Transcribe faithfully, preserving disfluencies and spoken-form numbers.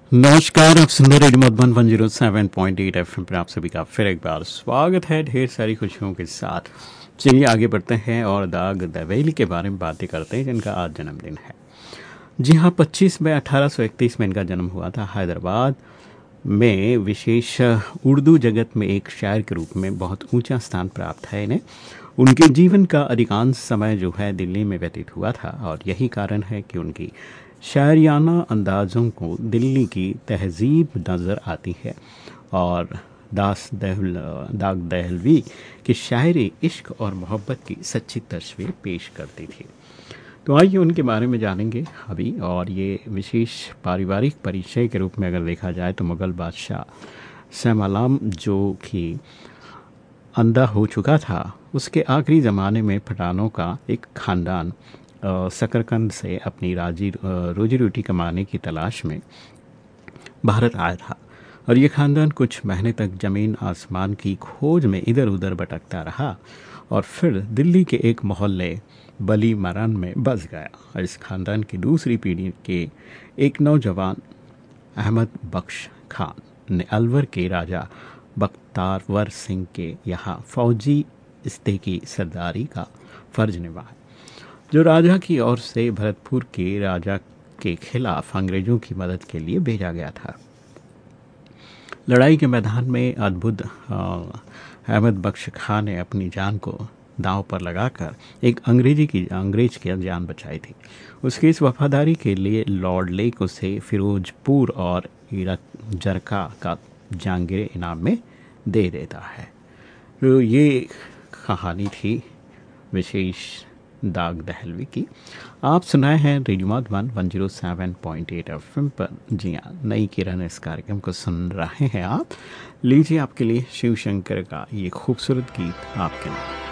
नमस्कार, आप सुन रहे radio Madhuban one zero seven point eight FM पर आप सभी का फिर एक बार स्वागत है ढेर सारी खुशियों के साथ। चलिए आगे बढ़ते हैं और दाग दवेली के बारे में बातें करते हैं जिनका आज जन्मदिन है। जी हाँ, पच्चीस मई अठारह सौ इकतीस में इनका जन्म हुआ था। हैदराबाद में विशेष उर्दू जगत में एक शायर के रूप में बहुत ऊंचा स्थान प्राप्त है इन्हें। उनके जीवन का अधिकांश समय जो है दिल्ली में व्यतीत हुआ था और यही कारण है कि उनकी शायरियाना अंदाज़ों को दिल्ली की तहजीब नज़र आती है और दास दहल दाग दहलवी की शायरी इश्क और मोहब्बत की सच्ची तस्वीर पेश करती थी। तो आइए उनके बारे में जानेंगे अभी। और ये विशेष पारिवारिक परिचय के रूप में अगर देखा जाए तो मुग़ल बादशाह शहमालाम जो कि अंधा हो चुका था, उसके आखिरी ज़माने में पठानों का एक खानदान शकरकंद से अपनी राजी रोजी रोटी कमाने की तलाश में भारत आया था और ये खानदान कुछ महीने तक ज़मीन आसमान की खोज में इधर उधर भटकता रहा और फिर दिल्ली के एक मोहल्ले बली मरान में बस गया। और इस खानदान की दूसरी पीढ़ी के एक नौजवान अहमद बख्श खान ने अलवर के राजा बख्तावर सिंह के यहाँ फौजी इस्ते की सरदारी का फर्ज निभाया, जो राजा की ओर से भरतपुर के राजा के खिलाफ अंग्रेजों की मदद के लिए भेजा गया था। लड़ाई के मैदान में अद्भुत अहमद बख्श खान ने अपनी जान को दांव पर लगाकर एक अंग्रेजी की अंग्रेज की जान बचाई थी। उसकी इस वफादारी के लिए लॉर्ड लेक उसे फिरोजपुर और जरका का जहांगीर इनाम में दे देता है। तो ये कहानी थी विशेष दाग दहलवी की। आप सुनाए हैं radio Madhuban one zero seven point eight FM पर। जी हाँ, नई किरण इस कार्यक्रम को सुन रहे हैं आप। लीजिए आपके लिए शिव शंकर का ये खूबसूरत गीत आपके नाम।